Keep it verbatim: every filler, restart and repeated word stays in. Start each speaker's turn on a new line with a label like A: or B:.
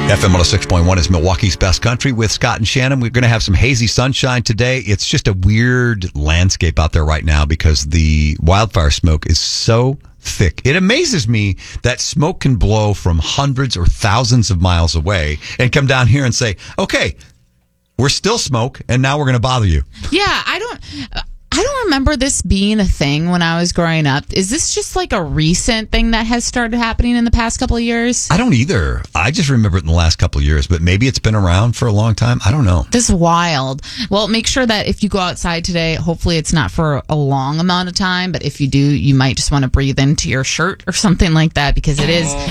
A: F M one oh six point one is Milwaukee's Best Country with Scott and Shannon. We're going to have some hazy sunshine today. It's just a weird landscape out there right now because the wildfire smoke is so thick. It amazes me that smoke can blow from hundreds or thousands of miles away and come down here and say, okay, we're still smoke, and now we're going to bother you.
B: Yeah, I don't... I don't remember this being a thing when I was growing up. Is this just like a recent thing that has started happening in the past couple of years?
A: I don't either. I just remember it in the last couple of years, but maybe it's been around for a long time. I don't know.
B: This is wild. Well, make sure that if you go outside today, hopefully it's not for a long amount of time, but if you do, you might just want to breathe into your shirt or something like that because it is